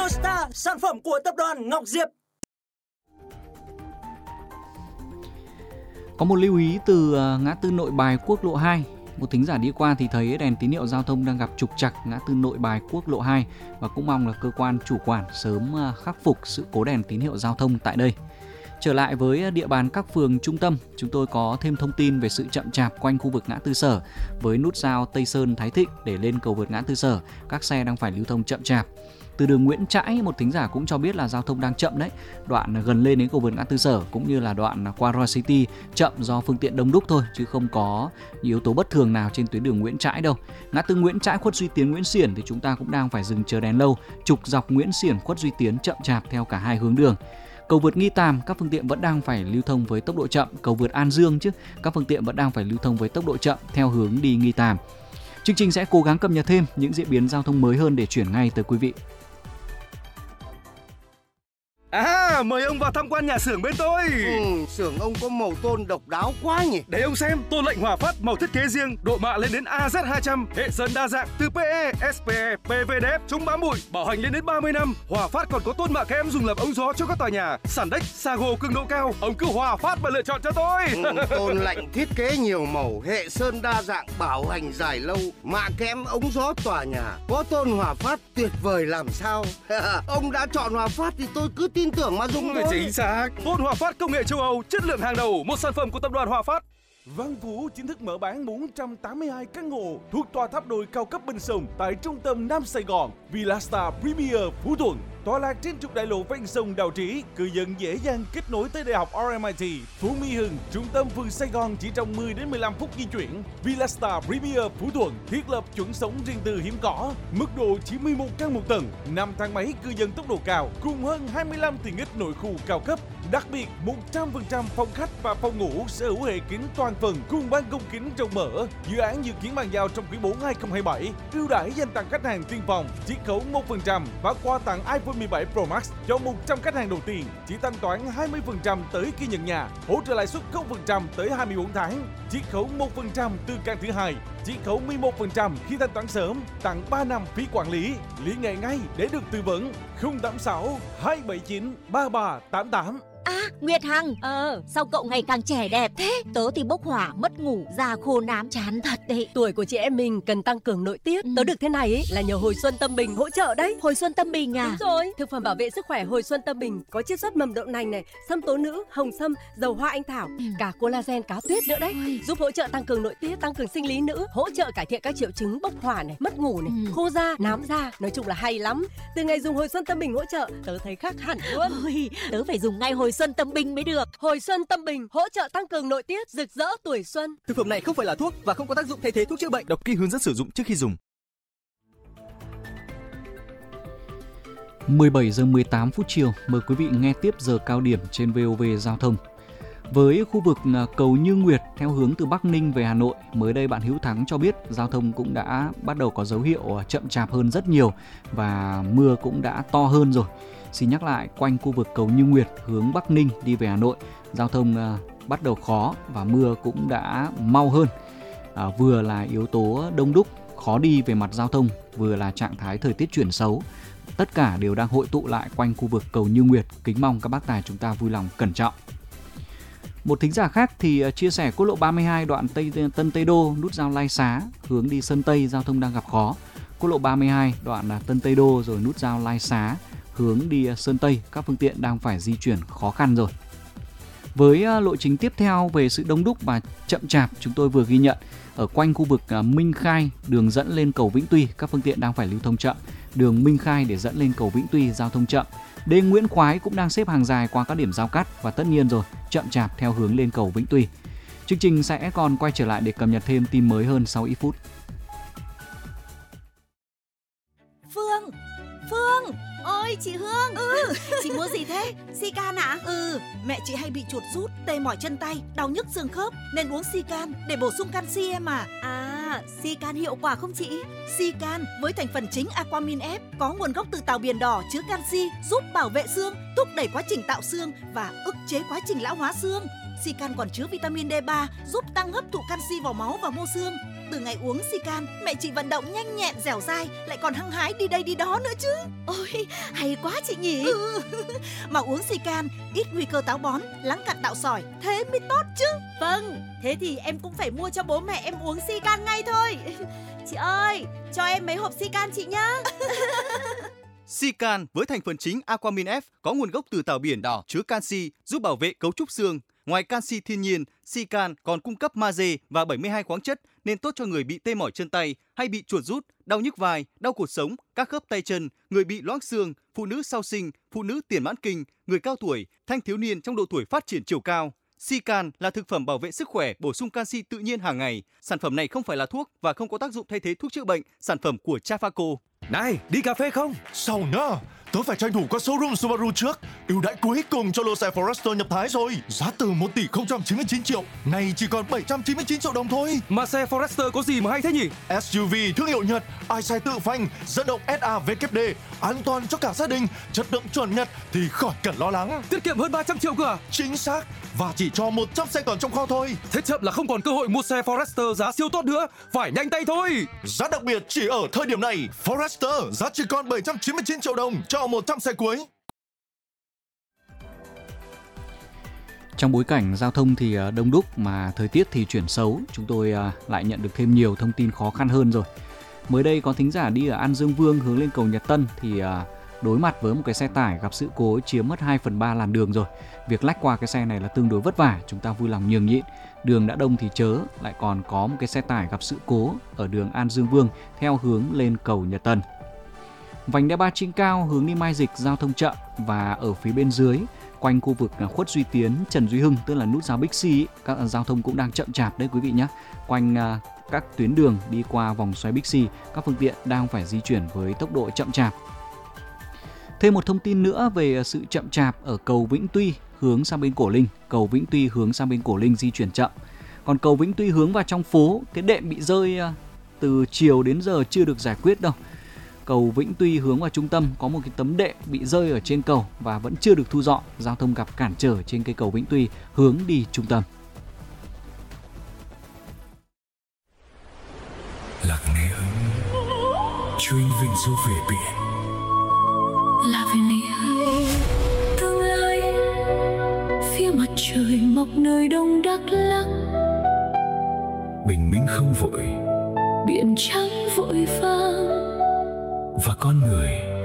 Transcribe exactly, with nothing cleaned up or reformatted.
Eurostar, sản phẩm của tập đoàn Ngọc Diệp. Có một lưu ý từ ngã tư Nội Bài quốc lộ hai. Một thính giả đi qua thì thấy đèn tín hiệu giao thông đang gặp trục trặc ngã tư Nội Bài quốc lộ hai và cũng mong là cơ quan chủ quản sớm khắc phục sự cố đèn tín hiệu giao thông tại đây. Trở lại với địa bàn các phường trung tâm, chúng tôi có thêm thông tin về sự chậm chạp quanh khu vực ngã tư Sở với nút giao Tây Sơn Thái Thịnh để lên cầu vượt ngã tư Sở, các xe đang phải lưu thông chậm chạp. Từ đường Nguyễn Trãi, một thính giả cũng cho biết là giao thông đang chậm đấy. Đoạn gần lên đến cầu vượt ngã tư Sở cũng như là đoạn qua Royal City chậm do phương tiện đông đúc thôi, chứ không có yếu tố bất thường nào trên tuyến đường Nguyễn Trãi đâu. Ngã tư Nguyễn Trãi khuất Duy Tiến Nguyễn Xiển thì chúng ta cũng đang phải dừng chờ đèn lâu. Trục dọc Nguyễn Xiển khuất Duy Tiến chậm chạp theo cả hai hướng đường. Cầu vượt Nghi Tàm các phương tiện vẫn đang phải lưu thông với tốc độ chậm. Cầu vượt An Dương chứ các phương tiện vẫn đang phải lưu thông với tốc độ chậm theo hướng đi Nghi Tàm. Chương trình sẽ cố gắng cập nhật thêm những diễn biến giao thông mới hơn để chuyển ngay tới quý vị. À, mời ông vào tham quan nhà xưởng bên tôi. Ừ, xưởng ông có màu tôn độc đáo quá nhỉ. Để ông xem, tôn lệnh Hòa Phát màu thiết kế riêng, độ mạ lên đến A Z hai trăm, hệ sơn đa dạng từ pê e, ét pê e, pê vê đê ép, chống bám bụi, bảo hành lên đến ba mươi năm. Hòa Phát còn có tôn mạ kẽm dùng làm ống gió cho các tòa nhà, sàn đếch, Sago cường độ cao. Ông cứ Hòa Phát mà lựa chọn cho tôi. Ừ, tôn lệnh thiết kế nhiều màu, hệ sơn đa dạng, bảo hành dài lâu, mạ kẽm ống gió tòa nhà. Có tôn Hòa Phát tuyệt vời làm sao. Ông đã chọn Hòa Phát thì tôi cứ tin tưởng mà dùng thôi. Chính xác. Tôn Hòa Phát công nghệ châu Âu, chất lượng hàng đầu, một sản phẩm của tập đoàn Hòa Phát. Văn Phú chính thức mở bán bốn trăm tám mươi hai căn hộ thuộc tòa tháp đồi cao cấp bên sông tại trung tâm Nam Sài Gòn, Villa Star Premier Phú Thuận. Tọa lạc trên trục đại lộ ven sông Đào Trĩ, cư dân dễ dàng kết nối tới Đại học rờ em i tê. Phú Mỹ Hưng, trung tâm phường Sài Gòn chỉ trong mười đến mười lăm phút di chuyển. Villa Star Premier Phú Thuận thiết lập chuẩn sống riêng tư hiếm có, mức độ chỉ mười một căn một tầng, năm thang máy cư dân tốc độ cao, cùng hơn hai mươi lăm tiện ích nội khu cao cấp. Đặc biệt, một trăm phần trăm phòng khách và phòng ngủ sở hữu hệ kính toàn phần cùng ban công kính rộng mở. Dự án dự kiến bàn giao trong quý bốn hai không hai bảy. Ưu đãi dành tặng khách hàng tiên phòng, chiết khấu một phần trăm và quà tặng iPhone mười bảy Pro Max cho một trăm khách hàng đầu tiên. Chỉ thanh toán hai mươi phần trăm tới khi nhận nhà, hỗ trợ lãi suất không phần trăm tới hai mươi bốn tháng, chiết khấu một phần trăm từ căn thứ hai, chiết khấu mười một phần trăm khi thanh toán sớm, tặng ba năm phí quản lý. Liên hệ ngay để được tư vấn. không tám sáu hai bảy chín ba ba tám tám. À, Nguyệt Hằng, ờ, sao cậu ngày càng trẻ đẹp thế? Tớ thì bốc hỏa, mất ngủ, da khô nám, chán thật đấy. Tuổi của chị em mình cần tăng cường nội tiết. Ừ. Tớ được thế này ấy là nhờ Hồi Xuân Tâm Bình hỗ trợ đấy. Hồi Xuân Tâm Bình à? Đúng rồi. Thực phẩm bảo vệ sức khỏe Hồi Xuân Tâm Bình có chiết xuất mầm đậu nành này, sâm tố nữ, hồng sâm, dầu hoa anh thảo, ừ. cả collagen cá tuyết nữa đấy. Ôi. Giúp hỗ trợ tăng cường nội tiết, tăng cường sinh lý nữ, hỗ trợ cải thiện các triệu chứng bốc hỏa này, mất ngủ này, ừ. khô da, nám da. Nói chung là hay lắm. Từ ngày dùng Hồi Xuân Tâm Bình hỗ trợ, tớ thấy khác hẳn luôn. Ôi, tớ phải dùng ngay Hồi Xuân Tâm Bình mới được. Hồi Xuân Tâm Bình hỗ trợ tăng cường nội tiết, rực rỡ tuổi xuân. Thực phẩm này không phải là thuốc và không có tác dụng thay thế thuốc chữa bệnh. Đọc kỹ hướng dẫn sử dụng trước khi dùng. mười bảy giờ mười tám phút chiều, mời quý vị nghe tiếp giờ cao điểm trên vê o vê Giao thông. Với khu vực cầu Như Nguyệt theo hướng từ Bắc Ninh về Hà Nội, mới đây bạn Hữu Thắng cho biết giao thông cũng đã bắt đầu có dấu hiệu chậm chạp hơn rất nhiều và mưa cũng đã to hơn rồi. Xin nhắc lại, quanh khu vực cầu Như Nguyệt hướng Bắc Ninh đi về Hà Nội, giao thông uh, bắt đầu khó và mưa cũng đã mau hơn. À, vừa là yếu tố đông đúc, khó đi về mặt giao thông, vừa là trạng thái thời tiết chuyển xấu. Tất cả đều đang hội tụ lại quanh khu vực cầu Như Nguyệt. Kính mong các bác tài chúng ta vui lòng cẩn trọng. Một thính giả khác thì uh, chia sẻ quốc lộ ba mươi hai đoạn Tây, Tân Tây Đô, nút giao Lai Xá, hướng đi Sơn Tây, giao thông đang gặp khó. Quốc lộ ba mươi hai đoạn uh, Tân Tây Đô rồi nút giao Lai Xá, hướng đi Sơn Tây, các phương tiện đang phải di chuyển khó khăn rồi. Với lộ trình tiếp theo về sự đông đúc và chậm chạp, chúng tôi vừa ghi nhận ở quanh khu vực Minh Khai, đường dẫn lên cầu Vĩnh Tuy, các phương tiện đang phải lưu thông chậm. Đường Minh Khai để dẫn lên cầu Vĩnh Tuy, giao thông chậm. D Nguyễn Khoái cũng đang xếp hàng dài qua các điểm giao cắt và tất nhiên rồi, chậm chạp theo hướng lên cầu Vĩnh Tuy. Chương trình sẽ còn quay trở lại để cập nhật thêm tin mới hơn sau ít phút. Phương, Phương, ôi chị Hương. Ừ, chị mua gì thế? Sican ạ? À? Ừ, mẹ chị hay bị chuột rút, tê mỏi chân tay, đau nhức xương khớp nên uống Sican để bổ sung canxi em à. À, Sican hiệu quả không chị? Sican với thành phần chính Aquamin F có nguồn gốc từ tàu biển đỏ, chứa canxi, giúp bảo vệ xương, thúc đẩy quá trình tạo xương và ức chế quá trình lão hóa xương. Sican còn chứa vitamin D ba, giúp tăng hấp thụ canxi vào máu và mô xương. Từ ngày uống Sican, mẹ chị vận động nhanh nhẹn, dẻo dai, lại còn hăng hái đi đây đi đó nữa chứ. Ôi, hay Hay quá chị nhỉ. Ừ. Mà uống Sican ít nguy cơ táo bón, lắng cặn tạo sỏi, thế mới tốt chứ. Vâng, thế thì em cũng phải mua cho bố mẹ em uống Sican ngay thôi. Chị ơi, cho em mấy hộp Sican chị nhá. Sican với thành phần chính Aquamin F có nguồn gốc từ tảo biển đỏ, chứa canxi, giúp bảo vệ cấu trúc xương. Ngoài canxi thiên nhiên, Sican còn cung cấp magie và bảy mươi hai khoáng chất nên tốt cho người bị tê mỏi chân tay hay bị chuột rút, đau nhức vai, đau cột sống, các khớp tay chân, người bị loãng xương, phụ nữ sau sinh, phụ nữ tiền mãn kinh, người cao tuổi, thanh thiếu niên trong độ tuổi phát triển chiều cao. Sican là thực phẩm bảo vệ sức khỏe, bổ sung canxi tự nhiên hàng ngày. Sản phẩm này không phải là thuốc và không có tác dụng thay thế thuốc chữa bệnh. Sản phẩm của Trafaco. Này, đi cà phê không? Sao nhá? Tớ phải tranh thủ qua showroom Subaru trước. Ưu đãi cuối cùng cho lô xe Forester nhập Thái rồi. Giá từ một tỷ không trăm chín mươi chín triệu, nay chỉ còn bảy trăm chín mươi chín triệu đồng thôi. Mà xe Forester có gì mà hay thế nhỉ? ét u vê thương hiệu Nhật, ai xe tự phanh, dẫn động ét a vê kép đê, an toàn cho cả gia đình, chất lượng chuẩn Nhật thì khỏi cần lo lắng. Tiết kiệm hơn ba trăm triệu cơ à? Chính xác. Và chỉ cho một trăm xe còn trong kho thôi. Thế chậm là không còn cơ hội mua xe Forester giá siêu tốt nữa. Phải nhanh tay thôi. Giá đặc biệt chỉ ở thời điểm này. Forester giá chỉ còn bảy trăm chín mươi chín triệu đồng cho một trăm xe cuối. Trong bối cảnh giao thông thì đông đúc mà thời tiết thì chuyển xấu, chúng tôi lại nhận được thêm nhiều thông tin khó khăn hơn rồi. Mới đây có thính giả đi ở An Dương Vương hướng lên cầu Nhật Tân thì đối mặt với một cái xe tải gặp sự cố chiếm mất hai phần ba làn đường rồi. Việc lách qua cái xe này là tương đối vất vả, chúng ta vui lòng nhường nhịn. Đường đã đông thì chớ, lại còn có một cái xe tải gặp sự cố ở đường An Dương Vương theo hướng lên cầu Nhật Tân. Vành đai ba trên cao hướng đi Mai Dịch giao thông chậm, và ở phía bên dưới quanh khu vực Khuất Duy Tiến, Trần Duy Hưng tức là nút giao Bixi, các giao thông cũng đang chậm chạp đấy quý vị nhé. Quanh các tuyến đường đi qua vòng xoay Bixi, các phương tiện đang phải di chuyển với tốc độ chậm chạp. Thêm một thông tin nữa về sự chậm chạp ở cầu Vĩnh Tuy hướng sang bên Cổ Linh. Cầu Vĩnh Tuy hướng sang bên Cổ Linh di chuyển chậm. Còn cầu Vĩnh Tuy hướng vào trong phố, cái đệm bị rơi từ chiều đến giờ chưa được giải quyết đâu. Cầu Vĩnh Tuy hướng vào trung tâm có một cái tấm đệm bị rơi ở trên cầu và vẫn chưa được thu dọn. Giao thông gặp cản trở trên cây cầu Vĩnh Tuy hướng đi trung tâm. Lạc nghe ấm, chuyên vinh du về biển. Lavinia, tương lai phía mặt trời mọc nơi đông Đắk Lắk. Bình minh không vội, biển trắng vội vàng, và con người